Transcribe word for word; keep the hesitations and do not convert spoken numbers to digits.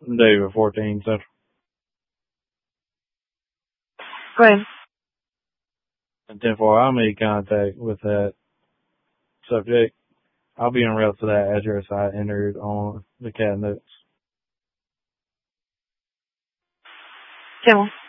David fourteen Central. Go ahead. And ten four, I made contact with that subject. I'll be en route to that address I entered on the cat notes. ten one.